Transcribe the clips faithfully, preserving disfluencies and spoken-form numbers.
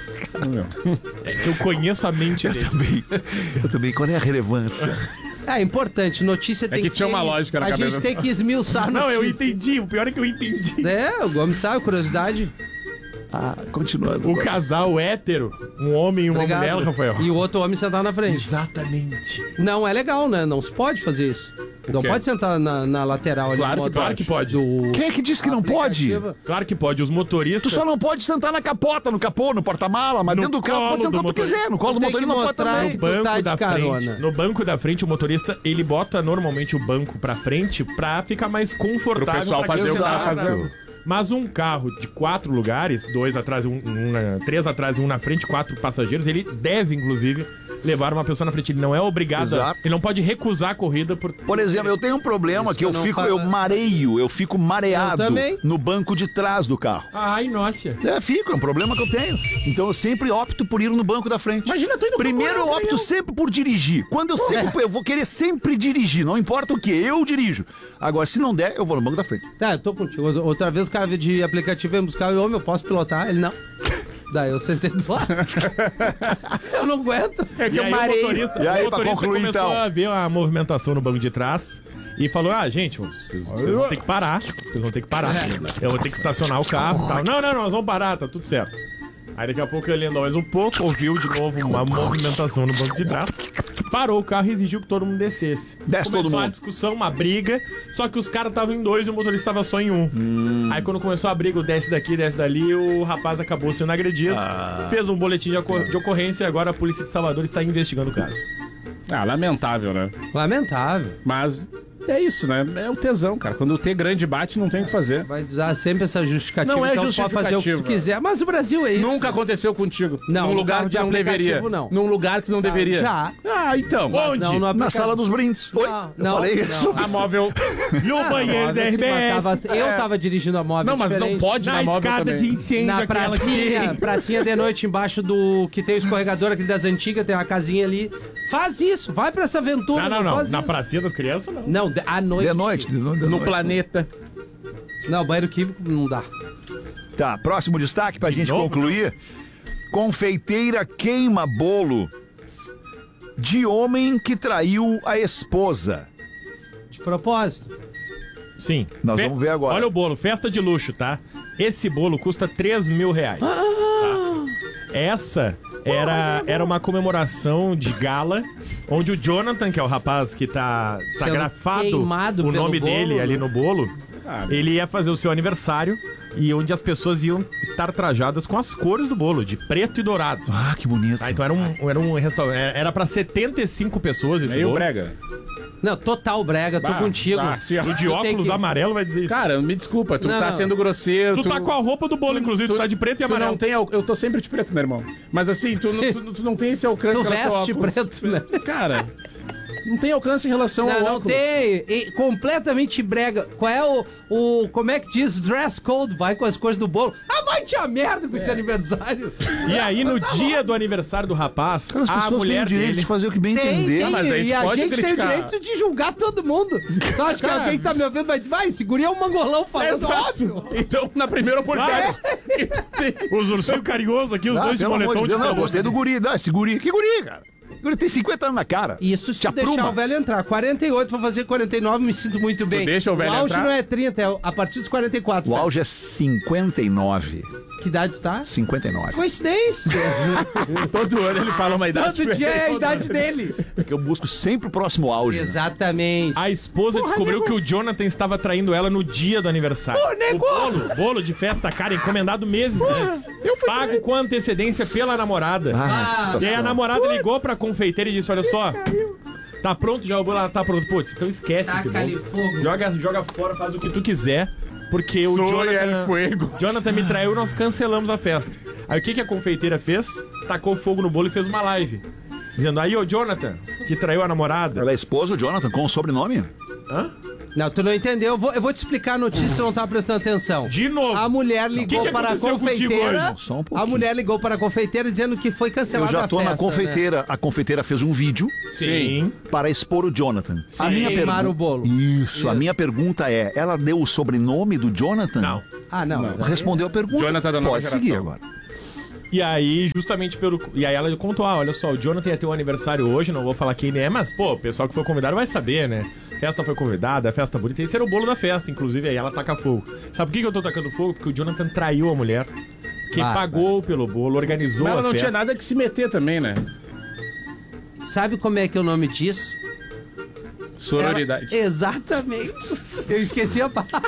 É que eu conheço a mente Eu dele. também. Eu também. Qual é a relevância? É importante, notícia tem que que tinha ser- uma lógica na A cabeça. gente tem que esmiuçar a Não, notícia. eu entendi. O pior é que eu entendi. É, o Gomes sabe, curiosidade. Ah, continuando. O casal hétero, um homem e uma Obrigado. mulher, Rafael. E o outro homem sentar na frente. Exatamente. Não é legal, né? Não se pode fazer isso. Não quê? pode sentar na, na lateral ali. Claro no que modo Claro que pode. Do Quem é que disse que não pode? aplicativo. Claro que pode. Os Tu motoristas... só não pode sentar na capota, no capô, no porta-mala, mas No dentro do carro colo pode sentar do o que tu motorista. quiser. No colo do Tem que motorista não pode mostrar também. que- banco tá de da carona. frente. No banco da frente, o motorista, ele bota normalmente o banco pra frente pra ficar mais confortável. Pro pessoal pra quem fazer o que sentar tá atrás. fazendo. Mas um carro de quatro lugares, dois atrás, um, um na- três atrás e um na frente, quatro passageiros, ele deve, inclusive, levar uma pessoa na frente. Ele não é obrigado. a- Exato. Ele não pode recusar a corrida por. Por exemplo, eu tenho um problema Isso que eu eu não fico, falo. eu mareio, eu fico mareado Eu também. no banco de trás do carro. Ai, nossa. É, fico, é um problema que eu tenho. Então eu sempre opto por ir no banco da frente. Imagina, tu indo Primeiro eu opto sempre por dirigir. Quando eu sempre, eu vou querer sempre dirigir, não importa o que, eu dirijo. Agora, se não der, eu vou no banco da frente. Tá, eu tô contigo. Outra vez o cara veio de aplicativo veio buscar e homem, eu posso pilotar? Ele não. Daí eu sentei do lado. Eu não aguento. É que E eu aí, marei. o motorista, E aí, o pra motorista concluir, começou então? a ver a movimentação no banco de trás e falou: ah, gente, vocês, vocês vão ter que parar. Vocês vão ter que parar. Eu vou ter que estacionar o carro e tal. Não, não, não, nós vamos parar, tá tudo certo. Aí daqui a pouco ele andou mais um pouco, ouviu de novo uma movimentação no banco de trás, parou o carro e exigiu que todo mundo descesse. Desce Começou todo mundo. a discussão, uma briga, só que os caras estavam em dois e o motorista estava só em um. Hum. Aí quando começou a briga, o desce daqui, desce dali, o rapaz acabou sendo agredido, Ah. fez um boletim de, ocor- de ocorrência e agora a polícia de Salvador está investigando o caso. Ah, lamentável, né? Lamentável. Mas é isso, né? É o tesão, cara. Quando o T grande bate, não tem o que fazer. Vai usar sempre essa justificativa. Não é então pode fazer o que tu justificativa. quiser. Mas o Brasil é isso. Nunca aconteceu contigo. Não, Num no lugar carro que de não deveria. aplicativo, não. Num lugar que não deveria. já. Ah, então. Onde? Não, no Na aplicativo. sala dos brindes. Oi? Não, Eu não, falei não. isso. A móvel. No Ah, banheiro móvel da se R B S, marcava- Eu tava dirigindo a móvel Não, mas não diferente. pode na na móvel escada também. de incêndio, Na aquela pracinha, que... pracinha de noite, embaixo do... Que tem o escorregador, aquele das antigas, tem uma casinha ali. Faz isso, vai pra essa aventura. Não, não, não. faz Na isso. pracinha das crianças, não. Não, de- à noite. De noite, de noite. de No noite. planeta. Não, banheiro químico não dá. Tá, próximo destaque pra gente novo? concluir. Confeiteira queima bolo de homem que traiu a esposa. De propósito. Sim. Nós vamos ver agora. Olha o bolo, festa de luxo, tá? Esse bolo custa três mil reais. Ah! Tá? Essa era, era uma comemoração de gala, onde o Jonathan, que é o rapaz que tá, tá Sendo grafado queimado o pelo nome bolo, dele né? ali no bolo, Ah, ele ia fazer o seu aniversário e onde as pessoas iam estar trajadas com as cores do bolo, de preto e dourado. Ah, que bonito. Tá, então era um, era um restaurante. Era pra setenta e cinco pessoas esse meio bolo. brega. Não, total brega, tô Bah, contigo. bah, se- O de Tu tem óculos que- amarelo vai dizer isso. Cara, me desculpa, tu Não, tá não. sendo grosseiro. Tu tá com a roupa do bolo, inclusive, tu, tá de preto e tu amarelo. não tem, al- eu tô sempre de preto, né, irmão? Mas assim, tu, não- tu, tu não tem esse alcance Tu em relação ao veste óculos. preto, né? Cara, não tem alcance em relação Não, ao não óculos. tem. E completamente brega. Qual é o, o. Como é que diz? Dress code. Vai com as cores do bolo. Ah, vai te a merda com esse aniversário. E aí, no dia do aniversário do rapaz, As a pessoas têm mulher o direito dele... de fazer o que bem Tem, entender. tem. mas a gente e a pode gente tem o criticar. direito de julgar todo mundo. Tu acha que Cara. alguém que tá me ouvindo vai dizer, vai, segura é um mangolão falando, Exato. óbvio. Então, na primeira oportunidade. que tu tem- Os ursinhos carinhosos aqui, os Ah, dois de pelo amor moletom de de Deus, não, eu pelo. gostei do guri. Não, esse guri. Que guri, cara? O guri tem cinquenta anos na cara. Isso se Te tu deixar apruma. o velho entrar. quarenta e oito, vou fazer quarenta e nove, me sinto muito bem. deixa o velho auge entrar? não é trinta, é a partir dos quarenta e quatro. O velho. auge é cinquenta e nove. Que idade tu tá? cinquenta e nove. Coincidência. Todo ano ele fala uma idade Todo dia é a diferente. idade dele. Porque eu busco sempre o próximo auge. né? Exatamente. A esposa descobriu que o Jonathan estava traindo ela no dia do aniversário. Pô, nego! O bolo, bolo de festa, cara, encomendado meses antes. Pago com antecedência pela namorada. Ah, que E aí a situação. namorada ligou pra confeiteira e disse, olha só, tá pronto já o bolo? Ela tá pronto. Putz, então esquece esse Taca-lhe bolo. fogo. Joga, joga fora, faz o que tu quiser. Porque o Soy Jonathan, el fuego. Jonathan me traiu, nós cancelamos a festa. Aí o que, que a confeiteira fez? Tacou fogo no bolo e fez uma live. Dizendo, aí ô Jonathan, que traiu a namorada. Ela é esposa do Jonathan com o sobrenome? Hã? Não, tu não entendeu. Eu vou, eu vou te explicar a notícia se tu não tá prestando atenção. De novo. A mulher ligou que que para a aconteceu contigo confeiteira. hoje? Só um pouquinho. A mulher ligou para a confeiteira dizendo que foi Eu cancelada já a tô festa. na confeiteira. A confeiteira fez um vídeo Sim. para expor o Jonathan. A minha Queimar pergu- o bolo. Isso, a Isso. minha pergunta é: ela deu o sobrenome do Jonathan? Não. Né? Ah, não. mas aí- Respondeu a pergunta. Jonathan da nova Pode seguir geração. agora. E aí, justamente pelo... E aí ela contou, ah, olha só, o Jonathan ia ter um aniversário hoje, não vou falar quem é, mas, pô, o pessoal que foi convidado vai saber, né? A festa foi convidada, a festa bonita, esse era o bolo da festa, inclusive, aí ela taca fogo. Sabe por que que eu tô tacando fogo? Porque o Jonathan traiu a mulher, que Ah, pagou pelo bolo, organizou Mas ela a não festa. tinha nada que se meter também, né? Sabe como é que é o nome disso? Sororidade. Ela- Exatamente. Eu esqueci a palavra.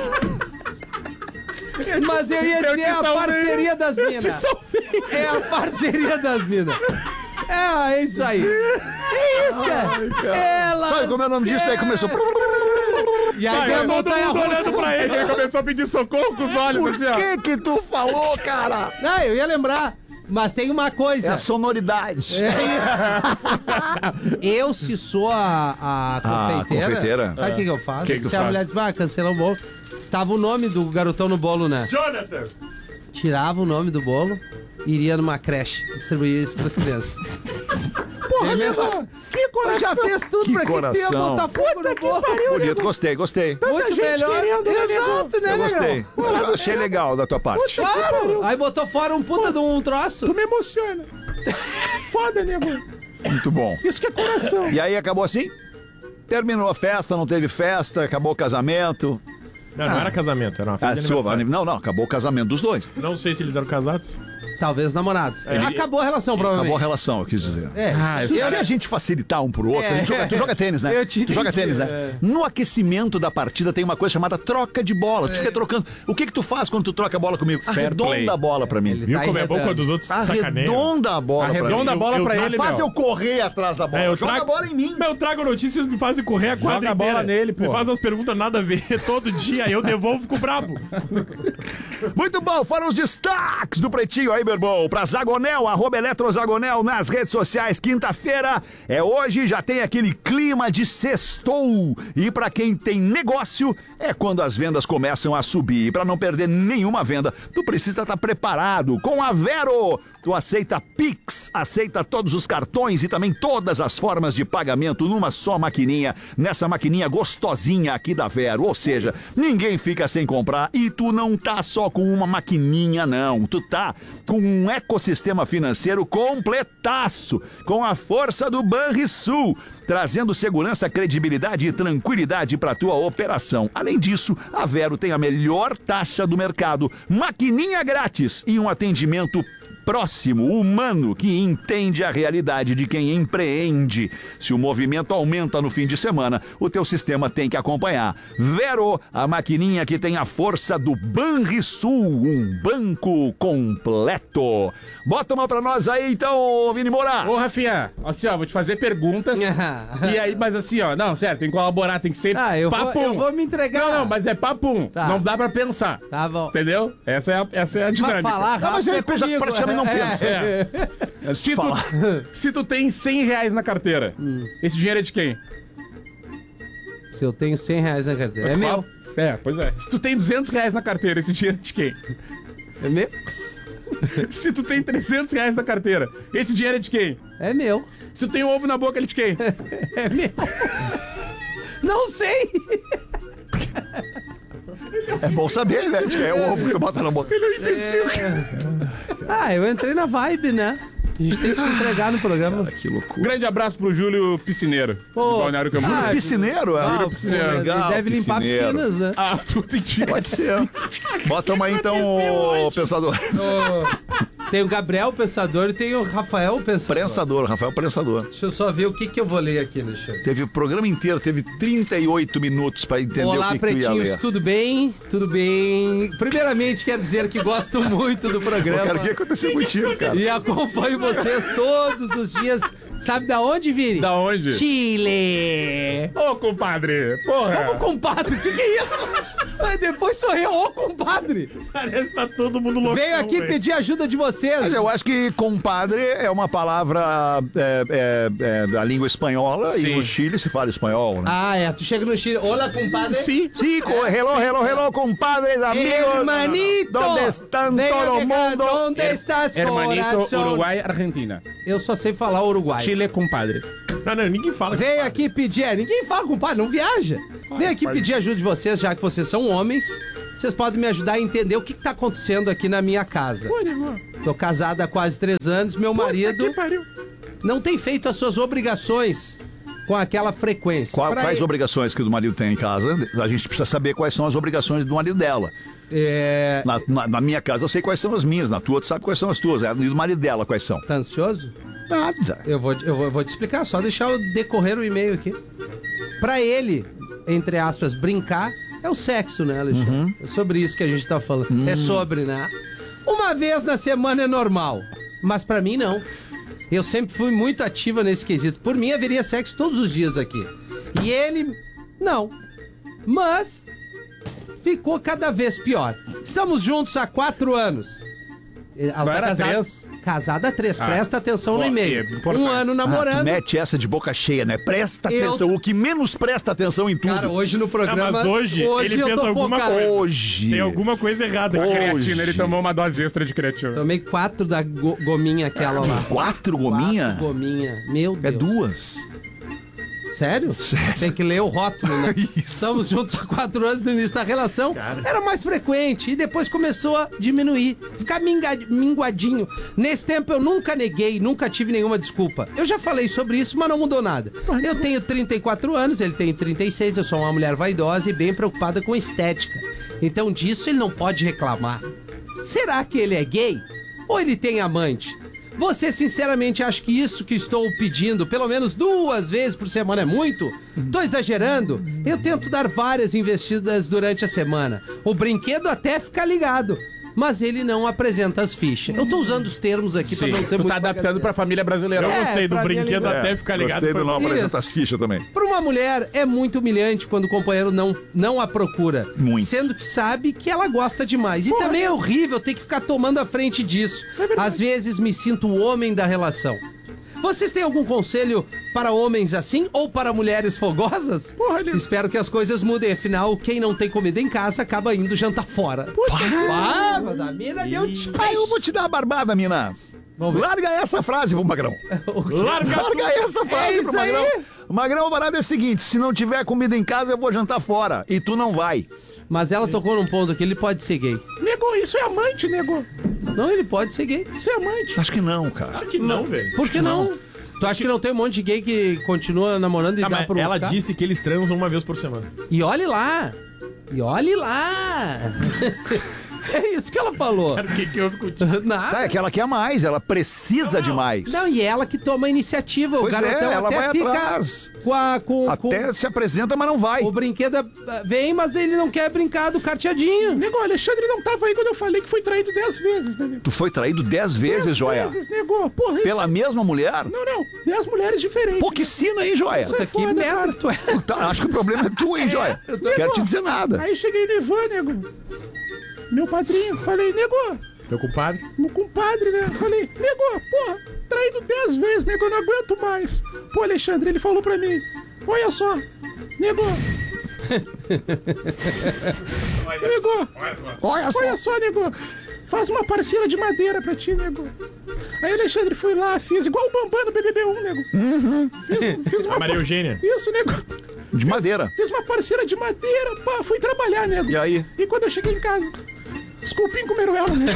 Mas eu ia Eu dizer te a salvei. parceria das minas. É a parceria das minas. É, é isso aí. É isso, cara. Ela. Sabe como é o nome disso? Daí começou... E aí Vai, vem a todo montanha mundo russa. olhando pra ele, ele começou a pedir socorro com os olhos, Por assim, ó. que que tu falou, cara? Ah, eu ia lembrar. Mas tem uma É coisa. a sonoridade. Eu, se sou a, a confeiteira, confeiteira? sabe o que, que eu faço? Que que tu se a faz? mulher diz, ah, cancela o bolo. Tava o nome do garotão no bolo, né? Jonathan! Tirava o nome do bolo, iria numa creche, distribuir isso pras crianças. Porra, meu, que coração. Já fez tudo Que pra que tu ia coração. botar fogo no bolo. Bonito, gostei, gostei. Muito melhor. Exato, né, Eu gostei. negão? Eu achei legal da tua parte. Claro. Aí botou fora um puta de um troço. Me emociona. Foda, nego. Muito bom. Isso que é coração. E aí acabou assim? Terminou a festa, não teve festa, acabou o casamento. Não, não era casamento, era uma Ah, festa de desculpa, aniversário. não, não, acabou o casamento dos dois. Não sei se eles eram casados. Talvez namorados. Acabou a relação, Acabou a provavelmente. relação, eu quis dizer. É. Ah, Se, eu- se a gente facilitar um pro outro, É. a gente joga, tu joga tênis, né? Eu te tu joga entendi, tênis, né? é. No aquecimento da partida tem uma coisa chamada troca de bola. Tu fica trocando. O que que tu faz quando tu troca a bola comigo? Fair Arredonda play. a bola pra mim. Ele Viu tá como é bom enredando. quando os outros sacaneiam? Arredonda a bola pra mim. Arredonda a bola Eu- pra eu- ele, Faz meu. eu correr atrás da bola. É, eu Joga trago, a bola em mim. Eu trago notícias, me fazem correr a quadra Joga a bola inteira. nele, pô. Me faz as perguntas nada a ver todo dia, aí eu devolvo e fico brabo. Muito bom, foram os destaques do Pretinho aí, meu irmão. Pra Zagonel, arroba Eletrozagonel nas redes sociais. Quinta-feira é hoje, já tem aquele clima de sextou. E pra quem tem negócio, é quando as vendas começam a subir. E pra não perder nenhuma venda, tu precisa estar preparado com a Vero. Tu aceita Pix, aceita todos os cartões e também todas as formas de pagamento numa só maquininha, nessa maquininha gostosinha aqui da Vero. Ou seja, ninguém fica sem comprar e tu não tá só com uma maquininha, não. Tu tá com um ecossistema financeiro completaço, com a força do Banrisul, trazendo segurança, credibilidade e tranquilidade para tua operação. Além disso, a Vero tem a melhor taxa do mercado, maquininha grátis e um atendimento próximo, humano, que entende a realidade de quem empreende. Se o movimento aumenta no fim de semana, o teu sistema tem que acompanhar. Vero, a maquininha que tem a força do Banrisul, um banco completo. Bota uma pra nós aí então, Vini Moura. Ô, Rafinha, assim, ó, vou te fazer perguntas. E aí, mas assim, ó, não, sério, tem que colaborar, tem que ser Ah, eu vou, papum. eu vou me entregar. Não, não, mas é papum. Tá. Não dá pra pensar. Tá bom. Entendeu? Essa é a, essa é a Mas dinâmica. falar rápido Não, mas ele é já comigo. praticamente não pensa. É. Se, tu, Falar. se tu tem cem reais na carteira, esse dinheiro é de quem? Se eu tenho cem reais na carteira, é meu. É, pois é. Se tu tem duzentos reais na carteira, esse dinheiro é de quem? É meu? Se tu tem trezentos reais na carteira, esse dinheiro é de quem? É meu. Se tu tem um ovo na boca, ele é de quem? É meu. Não sei. É bom saber, né? É o ovo que bota na boca. Ah, eu entrei na vibe, né? A gente tem que se entregar no programa. Que loucura. Grande abraço pro Júlio Piscineiro. Pô, do Balneário Camboriú. ah, Piscineiro? Ah, Ah, o piscineiro. Ele legal, deve limpar piscineiro. piscinas, né? Ah, tu tem que... Pode ser. Bota uma aí então, ô, pensador. Tem o Gabriel Pensador e tem o Rafael Pensador. Prensador, Rafael Prensador. Deixa eu só ver o que, que eu vou ler aqui, Alexandre. Teve o programa inteiro, teve trinta e oito minutos pra entender Olá, o que, que tu ia pretinhos, ler. tudo bem? Tudo bem? Primeiramente, quero dizer que gosto muito do Pô, cara, programa o que aconteceu contigo, cara? e acompanho vocês todos os dias. Sabe da onde, Vini? Da onde? Chile! Ô, compadre! Porra! Ô, compadre, o que, que é isso? Aí depois sou eu, ô, compadre! Parece que tá todo mundo louco. Venho aqui pedir ajuda de vocês. Mas eu acho que compadre é uma palavra é, é, é, da língua espanhola Sim. e no Chile se fala espanhol, né? Ah, é. Tu chega no Chile. Olá, compadre. Sim. Sí, co- hello, hello, hello, compadres, amigos. Hermanito! ¿Dónde están Venga todo de el cá, mundo? ¿Dónde estás, Hermanito, coração? Uruguai, Argentina. Eu só sei falar Uruguai. Chile, compadre. Não, não, ninguém fala. que Vem fala. aqui pedir. É, ninguém fala, compadre, não viaja. Vem aqui pedir ajuda de vocês, já que vocês são homens. vocês podem me ajudar a entender o que, que tá acontecendo aqui na minha casa. Pô, nego. Tô casada há quase três anos, meu marido Que pariu. não tem feito as suas obrigações com aquela frequência. Qual- Pra quais ele- obrigações que o marido tem em casa? A gente precisa saber quais são as obrigações do marido dela. É... Na, na- na minha casa eu sei quais são as minhas, na tua tu sabe quais são as tuas, e do marido dela quais são. Tá ansioso? Nada. Eu vou, eu vou, eu vou te explicar, só deixar eu decorrer o e-mail aqui. Pra ele, entre aspas, brincar, é o sexo, né, Alexandre? Uhum. É sobre isso que a gente tá falando. É sobre, né? Uma vez na semana é normal, mas pra mim não. Eu sempre fui muito ativa nesse quesito. Por mim, haveria sexo todos os dias aqui. E ele, não. Mas ficou cada vez pior. Estamos juntos há quatro anos. Ela Não tá era casada, três? casada há três. Ah. Presta atenção no Ó, e-mail. é importante. Um ano Ah, tu namorando. mete essa de boca cheia, né? Presta Eu- atenção. O que menos presta atenção em tudo. Cara, hoje no programa... mas hoje ele eu fez tô alguma focado. coisa. Hoje. Tem alguma coisa errada. Hoje. Creatina, ele tomou uma dose extra de creatina. Tomei quatro da go- gominha aquela lá. Quatro gominha? Quatro gominha. Meu É Deus. duas. Sério? Sério. Tem que ler o rótulo, né? Isso. Estamos juntos há quatro anos no início da relação. Cara. Era mais frequente e depois começou a diminuir, ficar minga- minguadinho. Nesse tempo eu nunca neguei, nunca tive nenhuma desculpa. Eu já falei sobre isso, mas não mudou nada. Eu tenho trinta e quatro anos, ele tem trinta e seis, eu sou uma mulher vaidosa e bem preocupada com estética. Então disso ele não pode reclamar. Será que ele é gay? Ou ele tem amante? Você sinceramente acha que isso que estou pedindo, pelo menos duas vezes por semana, é muito? Tô exagerando? Eu tento dar várias investidas durante a semana. O brinquedo até fica ligado, mas ele não apresenta as fichas. Eu tô usando os termos aqui pra Sim, não ser tu muito tá adaptando bagaceiro. pra família brasileira. Eu É, gostei do pra minha brinquedo língua. até ficar ligado. Gostei foi do não bom. apresenta Isso. as fichas também. Para uma mulher é muito humilhante quando o companheiro não, não a procura. Muito. Sendo que sabe que ela gosta demais. E também é horrível ter que ficar tomando a frente disso. Às vezes me sinto o homem da relação. Vocês têm algum conselho para homens assim ou para mulheres fogosas? Porra, Lino. Espero que as coisas mudem. Afinal, quem não tem comida em casa acaba indo jantar fora. Ah, mas a mina deu Ah, despejo. eu vou te dar a barbada, mina. Vamos ver. Larga essa frase pro Magrão. Larga Larga essa frase É pro isso aí. Magrão. O Magrão, a parada é a seguinte: se não tiver comida em casa, eu vou jantar fora. E tu não vai. Mas ela tocou num ponto que ele pode ser gay. Nego, isso é amante, nego. Não, ele pode ser gay. Isso é amante. Acho que não, cara. Claro que não, velho. Por que não? Tu acha que não tem um monte de gay que continua namorando e Tá, dá mas pra ela ficar? disse que eles transam uma vez por semana. E olhe lá! E olhe lá! É isso que ela falou. Cara, o que que houve contigo? Nada. Tá, é que ela quer mais, ela precisa de mais. Não, e ela que toma a iniciativa. Pois o garotão é, ela até vai fica atrás. com, a, com, Até se apresenta, mas não vai. com o brinquedo ah, vem, mas ele não quer brincar do carteadinho. Nego, o Alexandre não tava aí quando eu falei que foi traído dez vezes, né, nego? Tu foi traído dez vezes, Dez Joia. vezes, nego. Porra, isso- Pela mesma mulher? Não, não. Dez mulheres diferentes. Pô, que sina aí, Joia. Puta, que foda, merda cara. que tu é. Tá, acho que o problema é tu, hein, Joia. Quero te dizer nada. Aí cheguei no Ivan, nego. Meu padrinho. Falei, nego, Teu compadre? meu compadre, né? Falei, nego, porra, traído dez vezes, nego, eu não aguento mais. Pô, Alexandre, ele falou pra mim, olha só, nego. nego, Olha olha só, nego. Faz uma parceira de madeira pra ti, nego. Aí, Alexandre, fui lá, fiz igual o Bambam no B B B um, nego. Fiz, fiz uma... A Maria Eugênia. Isso, nego. De madeira. Fiz uma parceira de madeira, pá, fui trabalhar, nego. E aí? E quando eu cheguei em casa, os cupim comeram ela, né?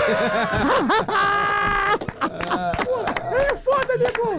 Pô, é foda, nego.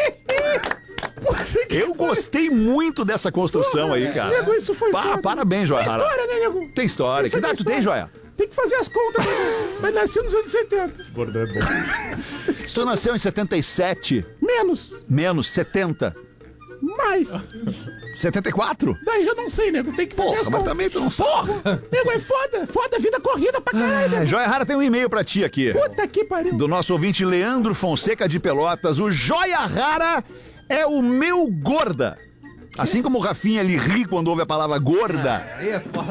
Eu gostei muito dessa construção aí, cara. Nego, isso foi Pa- foda. Parabéns, Joia Tem Rara. história, né, nego? Tem história. Isso Que é idade tu tem, história. Joia? Tem que fazer as contas, nego. Mas nasci nos anos setenta. Esse bordão é bom. Se tu nasceu em setenta e sete, Menos. menos setenta, Mais. setenta e quatro? Daí já não sei, nego. Tem que fazer Porra, as mas contas. também tu não sabe. Nego, é foda. Foda, vida corrida pra caralho, Ah, nego. Joia Rara tem um e-mail pra ti aqui. Puta que pariu. Do nosso ouvinte Leandro Fonseca de Pelotas. O Joia Rara é o meu gorda. Assim como o Rafinha, ele ri quando ouve a palavra gorda. Aí é foda.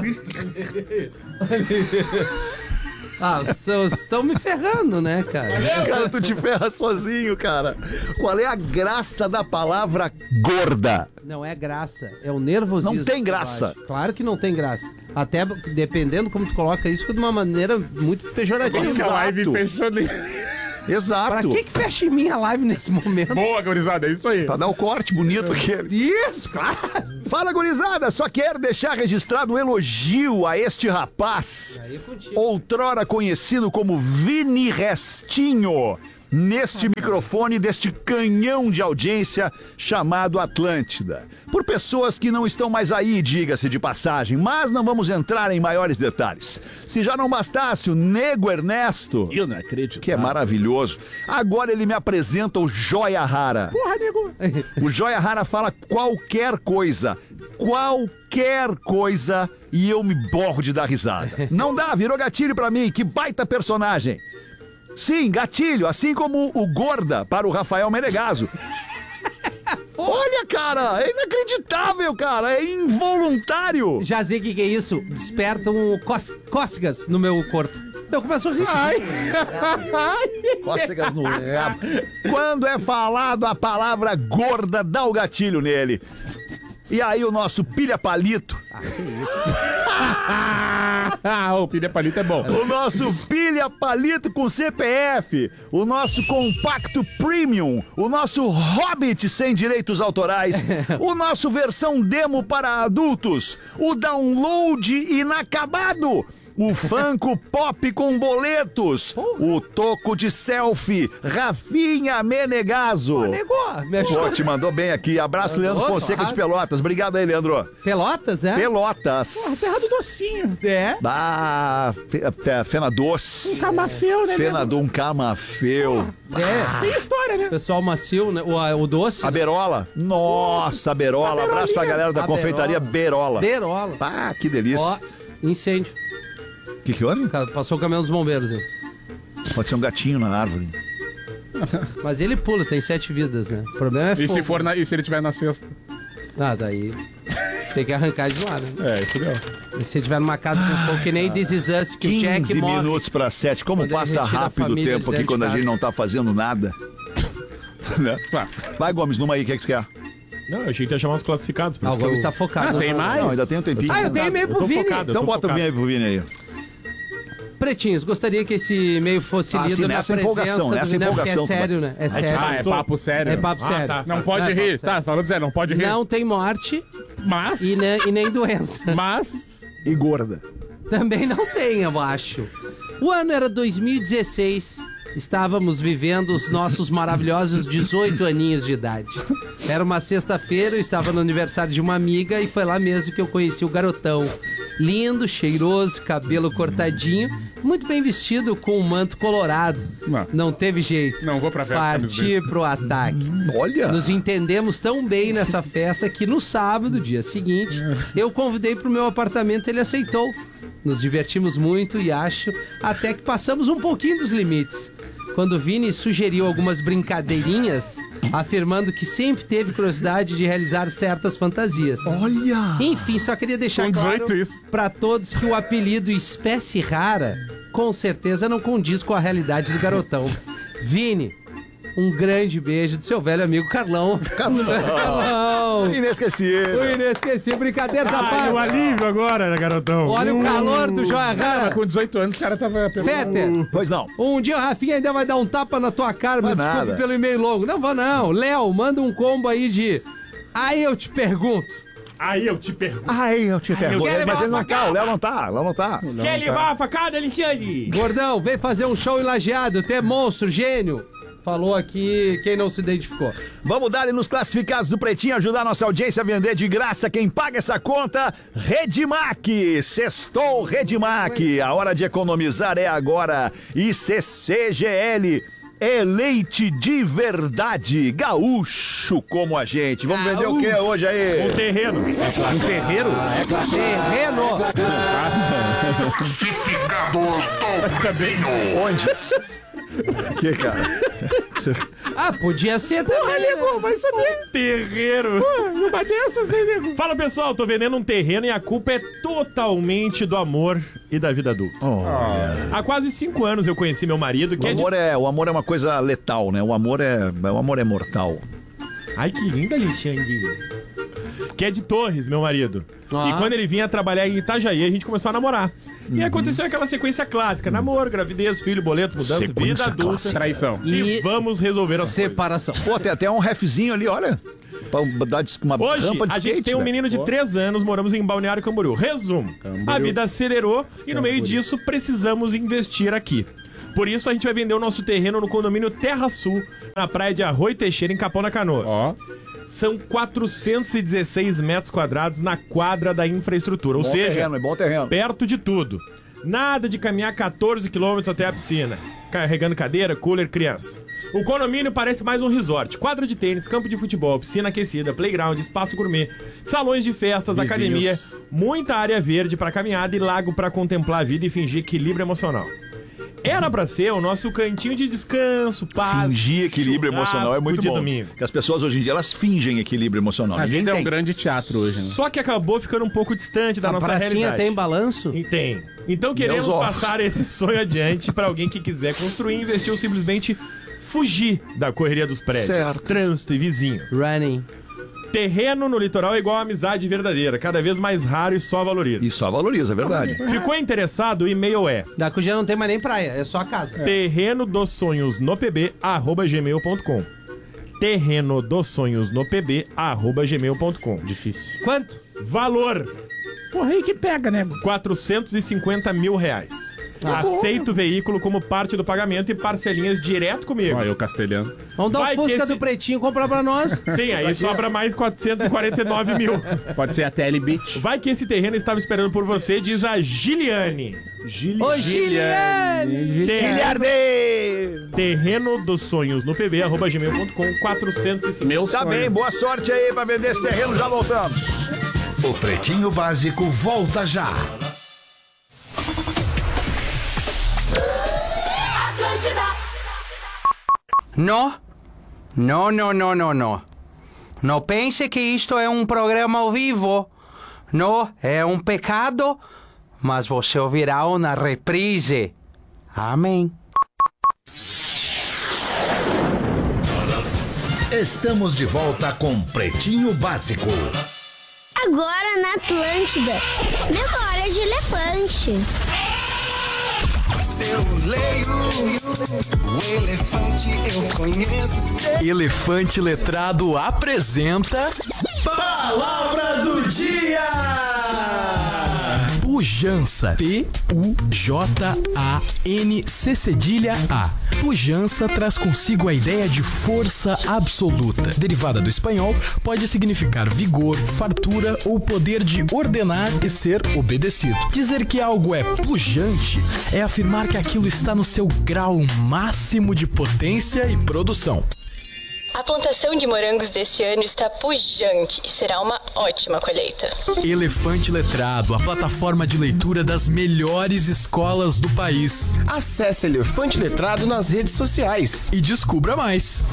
Ah, vocês estão me ferrando, né, cara? Cara, tu te ferra sozinho, cara. Qual é a graça da palavra gorda? Não é graça, é o nervosismo. Não tem que graça. bate. Claro que não tem graça. Até dependendo como tu coloca isso de uma maneira muito pejorativa. Essa live fechou ali. Exato. Pra que que fecha em mim a live nesse momento? Boa, gurizada, é isso aí. Pra dar o corte bonito aqui. Isso, claro. Fala, gurizada, só quero deixar registrado um elogio a este rapaz, Aí é contigo. outrora conhecido como Vini Restinho, neste microfone deste canhão de audiência chamado Atlântida. Por pessoas que não estão mais aí, diga-se de passagem, mas não vamos entrar em maiores detalhes. Se já não bastasse o Nego Ernesto, Eu não acredito. que é maravilhoso, agora ele me apresenta o Joia Rara. Porra, nego. O Joia Rara fala qualquer coisa, qualquer coisa, e eu me borro de dar risada. Não dá, virou gatilho pra mim, que baita personagem. Sim, gatilho, assim como o Gorda para o Rafael Menegaso. Olha, cara, é inacreditável, cara, é involuntário. Já sei o que, que é isso. Despertam cós cócegas no meu corpo. Então começou a rir. Cócegas no rabo. Quando é falado a palavra gorda, dá o gatilho nele. E aí o nosso pilha palito, Ah, o pilha palito é bom. o nosso pilha palito com C P F, o nosso compacto premium, o nosso hobbit sem direitos autorais, o nosso versão demo para adultos, o download inacabado, o Funko Pop com boletos, o toco de selfie, Rafinha Menegaso. Negou. Me achou. Pô, te mandou bem aqui. Abraço, Leandro Mandou, Fonseca claro. de Pelotas. Obrigado aí, Leandro. Pelotas, é? Pelotas. Terra do docinho. É. Ah, fe, fe, Fena Doce. Camafeu, né, Fena nego? do um camafeu. É. Tem história, né? Pessoal macio, né? O, o doce. A Berola. Nossa, a Berola. A Abraço pra galera da A confeitaria Berola. Berola. Ah, que delícia. Ó, incêndio. O que que houve? Passou o caminhão dos bombeiros, hein? Pode ser um gatinho na árvore. Mas ele pula, tem sete vidas, né? O problema é E fogo. se, for na, e se ele tiver na sexta? Ah, daí tem que arrancar de lá, né? É, fudeu. E se tiver numa casa com fogo que nem This Is Us, que o Jack quinze morre. minutos para sete. Como Quando ele passa retira a rápido o família tempo de aqui dentro quando de a gente casa. não tá fazendo nada. Né? Tá. Vai, Gomes, numa aí. O que é que tu quer? Não, eu achei que ia chamar os classificados. por Ah, o isso que Gomes eu- tá focado. Ah, no- tem mais? Não, ainda tem um tempinho. Ah, eu tenho e-mail Eu pro tô Vini. focado, eu Então tô bota o focado. vinho aí pro Vini aí. Pretinhos, gostaria que esse e-mail fosse Ah, lido sim, na nessa presença empolgação, do... nessa Não, porque empolgação, é tu sério, vai- né? É sério. Ah, é papo sério. É papo Ah, sério. tá. Não pode Não, é rir. papo sério. Tá, falou dizer, não pode rir. Não tem morte Mas, e, ne- e nem doença. mas... E gorda. Também não tem, eu acho. O ano era dois mil e dezesseis. Estávamos vivendo os nossos maravilhosos dezoito aninhos de idade. Era uma sexta-feira, eu estava no aniversário de uma amiga e foi lá mesmo que eu conheci o garotão. Lindo, cheiroso, cabelo cortadinho, muito bem vestido com um manto colorado. Não. Não teve jeito. Não vou pra festa, Parti pro ataque. Olha. Nos entendemos tão bem nessa festa que no sábado, dia seguinte, eu convidei pro meu apartamento e ele aceitou. Nos divertimos muito e acho até que passamos um pouquinho dos limites. Quando o Vini sugeriu algumas brincadeirinhas, afirmando que sempre teve curiosidade de realizar certas fantasias. Olha. Enfim, só queria deixar Com dezoito claro isso. pra todos que o apelido Espécie Rara com certeza não condiz com a realidade do garotão. Vini, um grande beijo do seu velho amigo Carlão. Carlão. Carlão! O Inesquecível. inesquecível, brincadeira da Ai, o parte. alívio agora, né, garotão? Olha o calor do Joia Cara, Rara. com dezoito anos o cara tava... pelo- Fetter, Pois não. um dia o Rafinha ainda vai dar um tapa na tua cara, me Vai desculpe nada. pelo e-mail longo. Não vou não. Léo, manda um combo aí de... Aí eu te pergunto. Aí eu te pergunto. Ai, eu te pergunto. quero Mas levar ele não uma tá, o Léo não tá, o Léo não tá. Quer levar a facada, Alexandre? Gordão, vem fazer um show em Lajeado. Tu é monstro, gênio. Falou aqui quem não se identificou. Vamos dar nos classificados do Pretinho, ajudar a nossa audiência a vender de graça. Quem paga essa conta? Redmac. Sextou Redmac. A hora de economizar é agora. E C C G L. É leite de verdade. Gaúcho como a gente. Vamos vender o que hoje aí? Um terreno. Um terreiro? Terreno. Onde? Que, cara? Ah, podia ser também. né? Nego, vai saber. Terreiro. Pô, uma dessas, né, nego? Fala, pessoal, tô vendendo um terreno e a culpa é totalmente do amor e da vida adulta. Há quase cinco anos eu conheci meu marido, que O é de... amor é, o amor é uma coisa letal, né? O amor é, o amor é mortal. Ai, que lindo, Alexandre. que é de Torres, meu marido. Ah. E quando ele vinha trabalhar em Itajaí, a gente começou a namorar. E aconteceu aquela sequência clássica: namoro, gravidez, filho, boleto, mudança, Sequência vida adulta. clássica. Traição. E, E vamos resolver as coisas. separação. Pô, tem até um refzinho ali, olha. Pra dar des- uma Hoje, rampa de a skate, gente tem um velho. menino de três anos, moramos em Balneário Camboriú. Resumo, a vida acelerou e no meio disso precisamos investir aqui. Por isso a gente vai vender o nosso terreno no condomínio Terra Sul, na praia de Arroio Teixeira, em Capão da Canoa. Ó. São quatrocentos e dezesseis metros quadrados na quadra da infraestrutura, ou Bom seja, terreno, é bom terreno. perto de tudo. Nada de caminhar quatorze quilômetros até a piscina, carregando cadeira, cooler, criança. O condomínio parece mais um resort. Quadra de tênis, campo de futebol, piscina aquecida, playground, espaço gourmet, salões de festas, Vizinhos. academia, muita área verde pra caminhada e lago pra contemplar a vida e fingir equilíbrio emocional. Era pra ser o nosso cantinho de descanso, paz. Fingir equilíbrio churrasco emocional é muito de bom. domingo. Porque as pessoas hoje em dia, elas fingem equilíbrio emocional. A Ninguém vida é um tem. grande teatro hoje, né? Só que acabou ficando um pouco distante da A nossa pracinha realidade. tem balanço? E tem. Então queremos ovos. passar esse sonho adiante pra alguém que quiser construir, investir ou simplesmente fugir da correria dos prédios, Certo. trânsito e vizinho. Running. Terreno no litoral é igual a amizade verdadeira, cada vez mais raro e só valoriza. Isso só valoriza, é verdade. Ficou interessado? O e-mail é Da Cuja não tem mais nem praia, é só a casa. terreno dos sonhos no pb arroba gmail ponto com. terreno dos sonhos no pb arroba gmail ponto com. Difícil. Quanto? Valor Porra, aí que pega, nego. quatrocentos e cinquenta mil reais. Ah. Aceito o veículo como parte do pagamento e parcelinhas direto comigo. Ó, eu castelhano. Vamos dar Vai um que Fusca esse- do Pretinho comprar pra nós. Sim, aí sobra mais quatrocentos e quarenta e nove mil. Pode ser a Telebit. Vai que esse terreno estava esperando por você, diz a Giliane. Ô, Giliane! Terreno, terreno dos sonhos no pb arroba gmail ponto com, quatrocentos e cinquenta. Meu Tá sonho. bem, boa sorte aí pra vender esse terreno, já voltamos. O Pretinho Básico volta já. No, no, no, no, no, no. Não pense que isto é um programa ao vivo. Não, é um pecado, mas você ouvirá na reprise. Amém. Estamos de volta com Pretinho Básico. Agora na Atlântida, memória de elefante. Eu leio o elefante, eu conheço. Elefante Letrado apresenta Palavra do dia! pujança. P U J A N C cedilha A. Pujança traz consigo a ideia de força absoluta. Derivada do espanhol, pode significar vigor, fartura ou poder de ordenar e ser obedecido. Dizer que algo é pujante é afirmar que aquilo está no seu grau máximo de potência e produção. A plantação de morangos deste ano está pujante e será uma ótima colheita. Elefante Letrado, a plataforma de leitura das melhores escolas do país. Acesse Elefante Letrado nas redes sociais e descubra mais.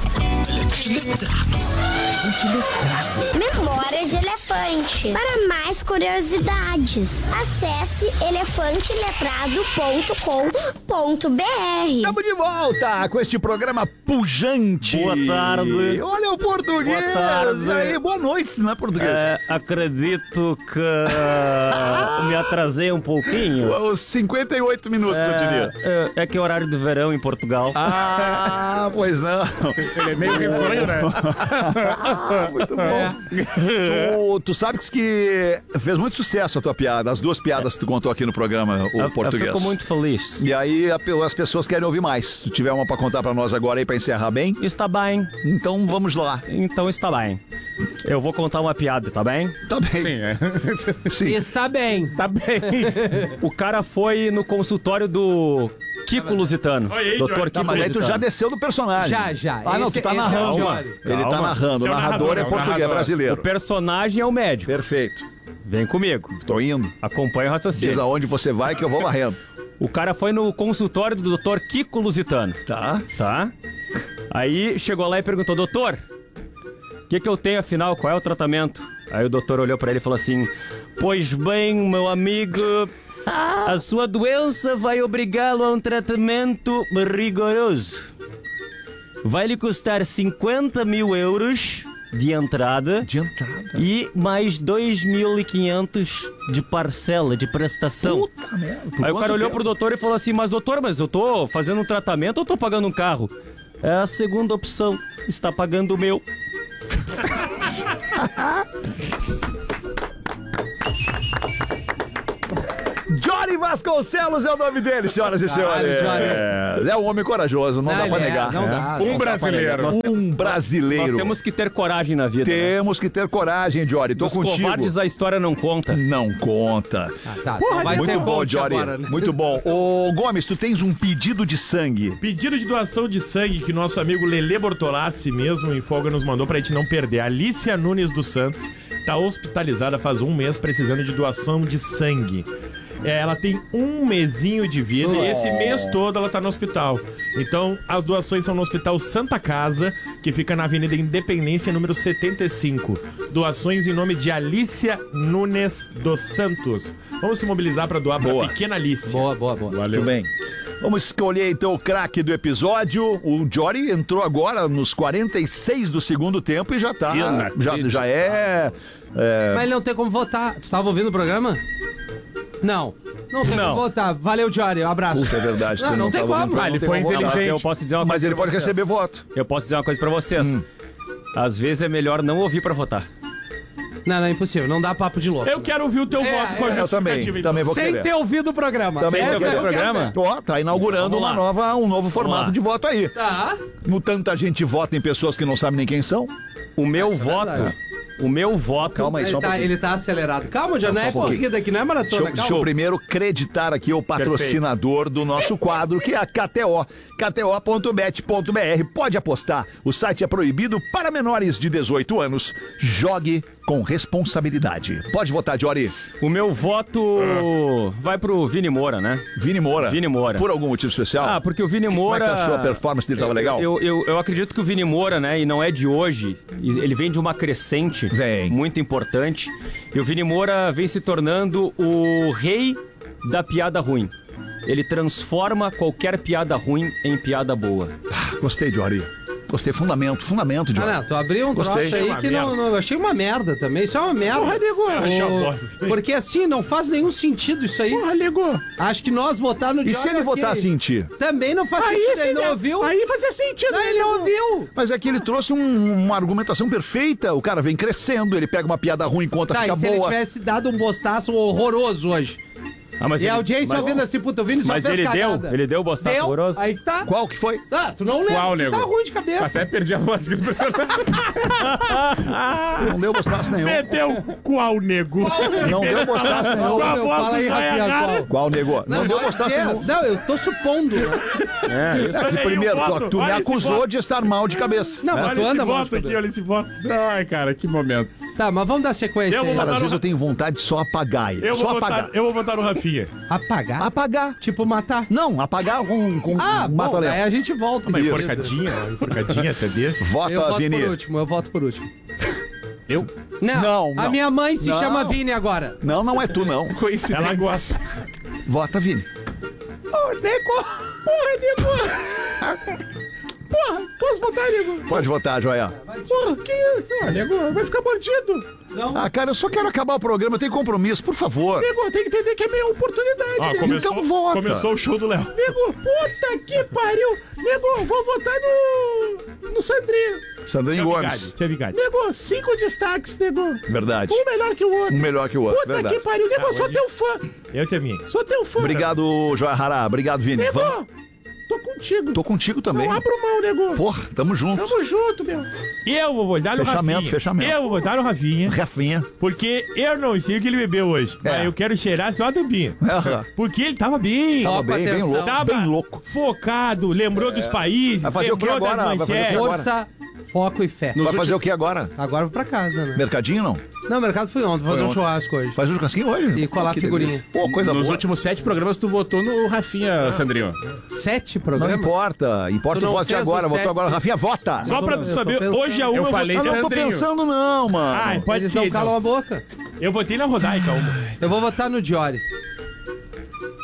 Memória de elefante. Para mais curiosidades, acesse elefante letrado ponto com ponto b r. Estamos de volta com este programa pujante. Boa tarde. Olha o português. Boa tarde. Aí, boa noite, não é português? É, acredito que me atrasei um pouquinho. Os cinquenta e oito minutos, eu diria. É, é que é horário de verão em Portugal. Ah, pois não. Ele é meio risonho, né? Ah, muito bom. Tu, tu sabes que fez muito sucesso a tua piada, as duas piadas que tu contou aqui no programa, o Eu- português. Eu fico muito feliz. E aí a- as pessoas querem ouvir mais. Se tu tiver uma pra contar pra nós agora aí pra encerrar bem, Está bem. então vamos lá. Então está bem. Eu vou contar uma piada, tá bem? Tá bem. Sim, é. Sim. Está bem. Tá bem. O cara foi no consultório do Kiko Lusitano. Oi, aí, doutor Jorge. Tá, Kiko mas aí tu Lusitano. já desceu do personagem. Já, já. Ah, não, Esse- tu tá esse é o narrando. Jorge. Ele tá Calma. narrando. O Seu narrador narrador, é é o português, narrador. O brasileiro. personagem é o médico. Perfeito. Vem comigo. Tô indo. Acompanha o Diz raciocínio. aonde você vai que eu vou varrendo. O cara foi no consultório do doutor Kiko Lusitano. Tá? Tá? Aí chegou lá e perguntou, doutor, o que, que eu tenho afinal? Qual é o tratamento? Aí o doutor olhou pra ele e falou assim, pois bem, meu amigo, a sua doença vai obrigá-lo a um tratamento rigoroso. Vai lhe custar cinquenta mil euros de entrada De entrada. E mais dois mil e quinhentos de parcela, de prestação. Puta merda. Por Aí o quanto cara olhou tempo? pro doutor e falou assim, mas doutor, mas eu tô fazendo um tratamento ou tô pagando um carro? É a segunda opção, está pagando o meu. Jory Vasconcelos é o nome dele, senhoras e senhores. Jory. É, é um homem corajoso, não, Não, dá pra ele é, negar. não É. dá. Um brasileiro. Nós, Um brasileiro. nós temos que ter coragem na vida. Né? Temos que ter coragem, Jory. Tô Os contigo. covardes a história não conta. Não conta. Ah, tá, Porra, vai Muito ser bom, coach Jory. agora, né? Muito bom. Ô, Gomes, tu tens um pedido de sangue. Pedido de doação de sangue que nosso amigo Lele Bortolassi mesmo em folga nos mandou pra gente não perder. Alicia Nunes dos Santos tá hospitalizada faz um mês precisando de doação de sangue. É, ela tem um mesinho de vida e esse mês todo ela tá no hospital. Então, as doações são no Hospital Santa Casa, que fica na Avenida Independência, número setenta e cinco. Doações em nome de Alicia Nunes dos Santos. Vamos se mobilizar pra doar Boa. pra pequena Alicia. Boa, boa, boa. Muito bem. Vamos escolher então o craque do episódio. O Jory entrou agora nos quarenta e seis do segundo tempo e já tá. Já, já é, é. Mas ele não tem como votar. Tu tava ouvindo o programa? Não. Não tem Não. como votar. Valeu, Jory. Um abraço. Puta, é verdade. Não, você não não tem tava como. ouvindo, Ah, ele não tem foi como votar. inteligente. Eu posso dizer uma Mas coisa ele pra pode vocês. receber voto. Eu posso dizer uma coisa pra vocês. Hum. Às vezes é melhor não ouvir pra votar. Não, não é impossível. Não dá papo de louco. Eu quero ouvir o teu É, voto com a é, Eu também, justificativa. então. também vou Sem querer. ter ouvido o programa. Também Essa vou querer. eu quero programa? ver. Ó, tá inaugurando Vamos uma lá. nova, um novo formato lá. de voto aí. Tá. No tanto a gente vota em pessoas que não sabem nem quem são. O meu Essa é voto, verdade. o meu voto... Calma aí, só Ele um tá, pouquinho. ele tá acelerado. Calma, já não Só é um pouquinho. corrida aqui, não é maratona. Deixa eu, deixa eu Calma. primeiro creditar aqui o patrocinador do nosso quadro, que é a K T O. K T O ponto bet ponto b r. Pode apostar. O site é proibido para menores de dezoito anos. Jogue com responsabilidade. Pode votar, Jory. O meu voto vai pro Vini Moura, né? Vini Moura. Vini Moura. Por algum motivo especial? Ah, porque o Vini Como é Moura... que tu achou a performance dele? Tava legal? Eu, eu, eu acredito que o Vini Moura, né, e não é de hoje, e ele vem de uma crescente Vem. muito importante. E o Vini Moura vem se tornando o rei da piada ruim. Ele transforma qualquer piada ruim em piada boa. Ah, gostei, Jory. Gostei. Fundamento, fundamento, Jory. Ah, não, tu abriu um Gostei. troço aí Uma que não, merda. não- eu achei uma merda também. Isso é uma merda. Porra, nego. Eu achei uma O- bosta também. Porque assim, não faz nenhum sentido isso aí. Porra, nego. Acho que nós votar no E Jory, se ele ok. votasse em ti? Também não faz Aí sentido. sim, Ele não né? ouviu? Aí fazia sentido. Não, ele não ouviu. Mas é que ele trouxe um- uma argumentação perfeita. O cara vem crescendo, ele pega uma piada ruim, conta, Tá, fica e se ele boa. tivesse dado um bostaço horroroso hoje? Ah, mas E ele- a audiência mas- ouvindo assim, puta, o Vini só Mas fez ele cagada. deu? Ele deu o bostaço Deu? horroroso? Aí que tá. Qual que foi? Ah, tu não lembra, Qual, tu nego? tá ruim de cabeça. Até perdi a voz aqui do personagem. Não deu bostaço nenhum. Meteu qual, nego? Não deu bostaço nenhum. Qual? Meu, fala aí, Rafinha, qual? Qual negou? Não, deu pode bostaço ser. nenhum. Não, eu tô supondo. né? É, isso. É que primeiro, Olha aí o tu, voto, tu me olha esse acusou voto. de estar mal de cabeça. Não, né? mas Olha tu esse anda mal de voto aqui, cabelo. olha esse voto. Ai, cara, que momento. Tá, mas vamos dar sequência Eu aí. vou Cara, às botar vezes eu tenho vontade de só apagar ele. Eu só vou, apagar. botar, eu vou botar no Rafinha. Apagar? Apagar. Tipo, matar? Não, apagar com, com Ah, um bom, mata-leão. aí a gente volta. Uma Isso. enforcadinha, uma enforcadinha até desse. Vota, Eu voto Vini. por último, eu voto por último. Eu? Não, Não, a não. minha mãe se Não. chama Vini agora. Não, não é tu, não. Ela gosta. Vota, Vini. Ô, nego! Porra, nego. Porra, posso votar, nego? Pode votar, Joia. Porra, que... Ah, nego, vai ficar mordido. Ah, cara, eu só quero acabar o programa. Eu tenho compromisso, por favor. Nego, tem que entender que é minha oportunidade, Ó, nego. começou, Então vota. começou o show do Léo. Nego, puta que pariu. Nego, vou votar no... No Sandrinho. Sandrinho Tinha Gomes. bigode, tinha bigode. Nego, cinco destaques, nego. Verdade. Um melhor que o outro. Um melhor que o outro, Puta verdade. que pariu. Nego, eu sou hoje- teu fã. Eu também. Sou teu fã. Obrigado, Joia Hará. Obrigado, Vini. Nego, Vamos. tô contigo. Tô contigo também. Não abro mão, nego. Porra, tamo junto. Tamo junto, meu. Eu vou votar no Fechamento, Rafinha. fechamento. Eu vou votar no Rafinha. Rafinha. Porque eu não sei o que ele bebeu hoje. É. Mas eu quero cheirar só a tampinha. Aham. Porque ele tava bem. Tava Foco, bem, bem atenção. louco. Tava Bem louco. focado, lembrou dos países, Vai fazer o que lembrou agora? Vai das fazer o que manchetes. agora? Força, foco e fé. Vai fazer o que agora? Agora eu vou pra casa, né? Mercadinho, não? Não, o mercado foi ontem, vou fazer um ontem. churrasco hoje. Faz um churrasquinho hoje? E colar Que figurinha. delícia. Pô, coisa Nos boa. últimos sete programas, tu votou no Rafinha, Sandrinho. Sete Não programas? importa. Importa Tu o não voto de fez agora. o Votou sete? agora. Rafinha, vota. Só Eu tô- pra eu tu tô saber, pensando. hoje a uma Eu vou- falei Eu não tô Sandrinho. pensando, não, mano. Ai, pode Eles ser. não então. calam a boca. Eu votei na Rodaica uma. Eu vou votar no Diori.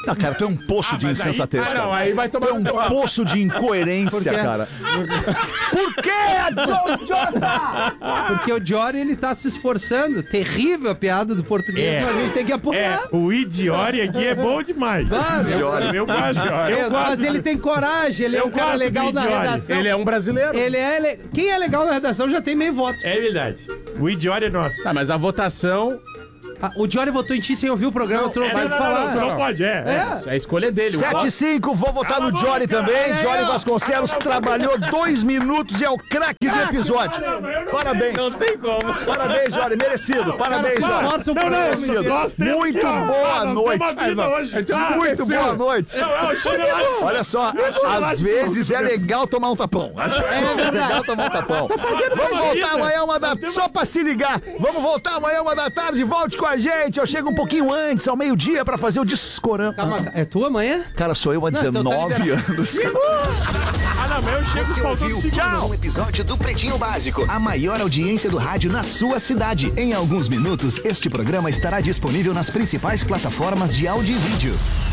Ah, cara, tu é um poço Ah, de mas aí- insensatez, ah, cara. não, aí vai tomar Tu é um no teu- poço de incoerência, Por quê? cara. Por quê, Jota? Porque o Jory, ele tá se esforçando. Terrível a piada do português, É. mas a gente tem que apoiar. É, o Idiori aqui é bom demais. Ah, meu- Eu gosto. É, Eu gosto. mas ele tem coragem, ele é Eu um cara gosto legal do na Idiori. redação. Ele é um brasileiro. Ele é. le- Quem é legal na redação já tem meio voto. É verdade. O Idiori é nosso. Tá, mas a votação... Ah, o Jory votou em ti sem ouvir o programa, tu não É, vai não, não, falar. não, não pode, é. É. É a escolha dele. o sete e voto- cinco, vou votar no Jory também. Jory Vasconcelos trabalhou dois minutos e é o craque do episódio. Parabéns. Não tem como. Parabéns, Jory. Merecido. Parabéns, Cara, Jory. força o Não, não, programa. nós temos Muito que- boa Ah, nós noite. temos a vida Ah, não. hoje. Ah, Muito Sim. boa noite. Não, é o chinelagem. Olha só, às vezes é legal tomar um tapão. Às vezes é legal tomar um tapão. Vamos voltar amanhã uma da só pra se ligar. Vamos voltar amanhã uma da tarde. Volte com a gente. Eu chego um pouquinho antes, ao meio-dia, pra fazer o discorama. Calma, é tua amanhã? Cara, sou eu há Não, então tá dezenove anos. Ah, não, mas eu chego Você faltando ouviu cigarro. mais um episódio do Pretinho Básico, a maior audiência do rádio na sua cidade. Em alguns minutos, este programa estará disponível nas principais plataformas de áudio e vídeo.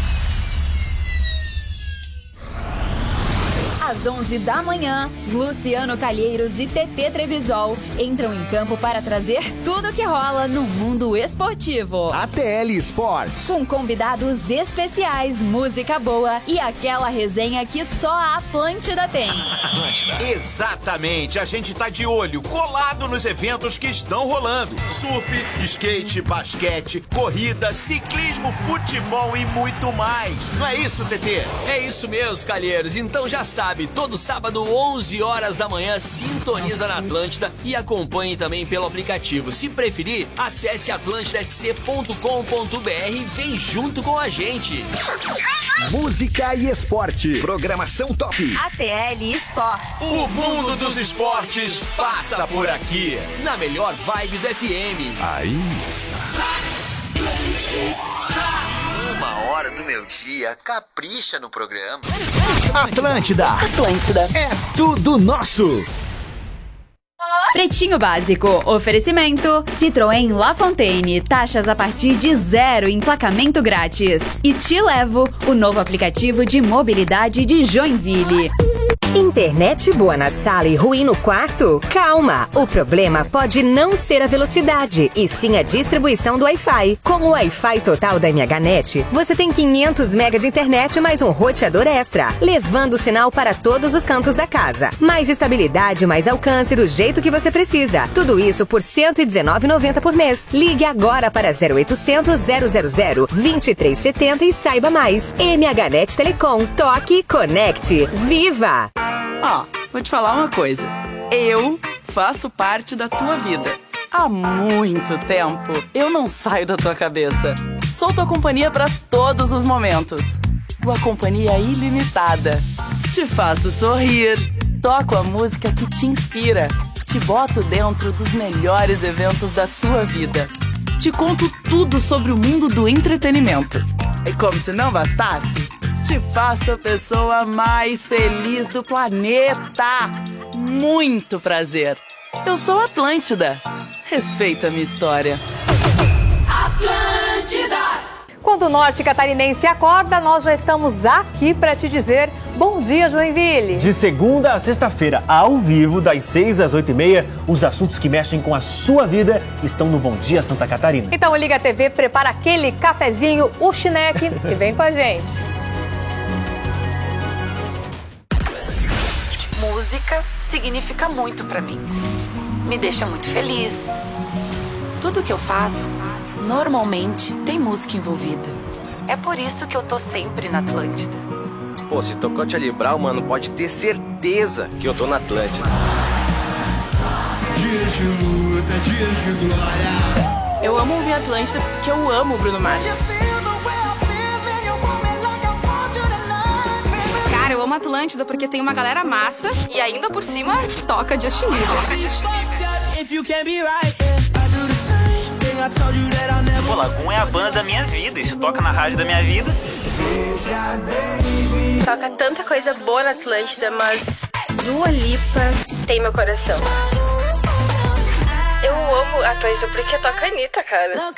Às onze da manhã, Luciano Calheiros e Tetê Trevisol entram em campo para trazer tudo o que rola no mundo esportivo. A T L Sports. Com convidados especiais, música boa e aquela resenha que só a Atlântida tem. Exatamente, a gente tá de olho, colado nos eventos que estão rolando. Surf, skate, basquete, corrida, ciclismo, futebol e muito mais. Não é isso, T T? É isso mesmo, Calheiros. Então já sabe, todo sábado, onze horas da manhã, sintoniza na Atlântida e acompanhe também pelo aplicativo. Se preferir, acesse atlântida s c ponto com ponto b r e vem junto com a gente. Música e esporte. Programação top. A T L Sports. O mundo dos esportes passa por aqui. Na melhor vibe do F M. Aí está. Uma hora do meu dia, capricha no programa. Atlântida. Atlântida. É tudo nosso. Pretinho Básico. Oferecimento. Citroën La Fontaine. Taxas a partir de zero. Emplacamento grátis. E Te Levo, o novo aplicativo de mobilidade de Joinville. Internet boa na sala e ruim no quarto? Calma! O problema pode não ser a velocidade, e sim a distribuição do Wi-Fi. Com o Wi-Fi total da MHNet, você tem quinhentos megabytes de internet mais um roteador extra, levando o sinal para todos os cantos da casa. Mais estabilidade e mais alcance do jeito que você precisa. Tudo isso por cento e dezenove reais e noventa centavos por mês. Ligue agora para zero oitocentos, zero zero zero, vinte e três setenta e saiba mais. MHNet Telecom. Toque, conecte. Viva! Ó, oh, vou te falar uma coisa. Eu faço parte da tua vida. Há muito tempo, eu não saio da tua cabeça. Sou tua companhia para todos os momentos. Tua companhia ilimitada. Te faço sorrir. Toco a música que te inspira. Te boto dentro dos melhores eventos da tua vida. Te conto tudo sobre o mundo do entretenimento. E como se não bastasse, te faço a pessoa mais feliz do planeta. Muito prazer. Eu sou Atlântida. Respeita a minha história. Atlântida! Quando o norte catarinense acorda, nós já estamos aqui para te dizer bom dia, Joinville. De segunda a sexta-feira, ao vivo, das seis às oito e meia, os assuntos que mexem com a sua vida estão no Bom Dia Santa Catarina. Então liga a T V, prepara aquele cafezinho, o chineque e vem com a gente. Música significa muito pra mim. Me deixa muito feliz. Tudo que eu faço, normalmente tem música envolvida. É por isso que eu tô sempre na Atlântida. Pô, se tocou Charlie Brown, mano, pode ter certeza que eu tô na Atlântida. Dias de luta, dias de glória. Eu amo ouvir Atlântida porque eu amo o Bruno Mars. Cara, eu amo Atlântida porque tem uma galera massa e ainda por cima toca Justin Bieber. Toca Justin Bieber. Pô, Lagoon é a banda da minha vida, isso toca na rádio da minha vida. Toca tanta coisa boa na Atlântida, mas Dua Lipa tem meu coração. Eu amo Atlântida porque toca a Anitta, cara.